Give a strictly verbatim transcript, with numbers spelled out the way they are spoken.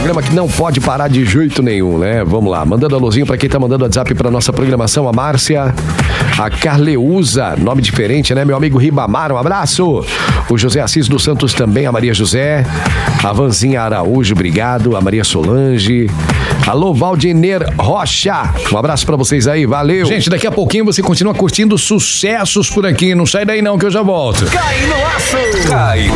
programa que não pode parar de jeito nenhum, né? Vamos lá, mandando alôzinho pra quem tá mandando WhatsApp pra nossa programação, a Márcia, a Carleuza, nome diferente, né? Meu amigo Ribamar, um abraço. O José Assis dos Santos também, a Maria José, a Vanzinha Araújo, obrigado, a Maria Solange, alô Valdiner Rocha, um abraço pra vocês aí, valeu. Gente, daqui a pouquinho você continua curtindo sucessos por aqui, não sai daí não que eu já volto. Cai no aço! Cai